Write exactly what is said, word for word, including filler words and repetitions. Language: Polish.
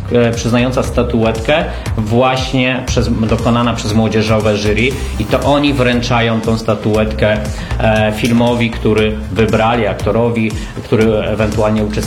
e, przyznająca statuetkę właśnie przez, dokonana przez młodzieżowe jury i to oni wręczają tą statuetkę e, filmowi, który wybrali, aktorowi, który ewentualnie uczestniczył